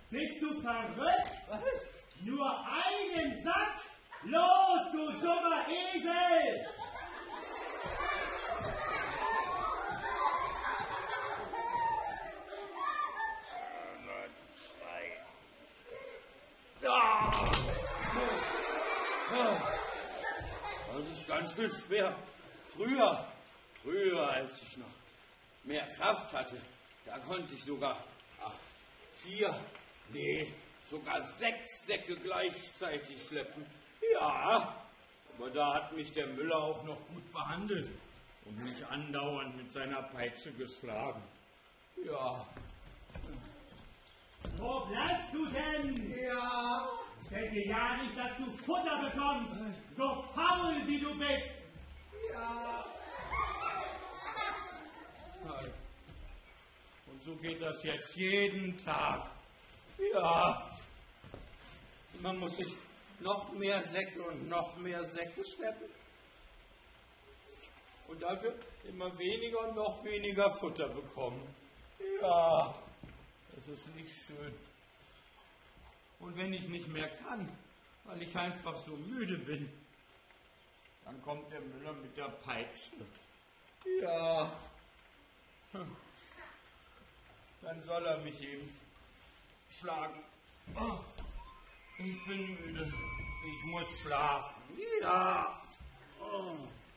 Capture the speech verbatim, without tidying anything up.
Bist du verrückt? Was? Nur einen Sack? Los, du dummer Esel! Das ist ganz schön schwer. Früher, früher, als ich noch mehr Kraft hatte, da konnte ich sogar ach, vier, nee, sogar sechs Säcke gleichzeitig schleppen. Ja, aber da hat mich der Müller auch noch gut behandelt und mich andauernd mit seiner Peitsche geschlagen. Ja. Wo bleibst du denn? Ja. Ich denke ja nicht, dass du Futter bekommst, so faul wie du bist. Ja. Und so geht das jetzt jeden Tag. Ja. Man muss sich noch mehr Säcke und noch mehr Säcke schleppen. Und dafür immer weniger und noch weniger Futter bekommen. Ja, das ist nicht schön. Und wenn ich nicht mehr kann, weil ich einfach so müde bin, dann kommt der Müller mit der Peitsche. Ja. Dann soll er mich eben schlagen. Oh, ich bin müde. Ich muss schlafen. Ja. Oh.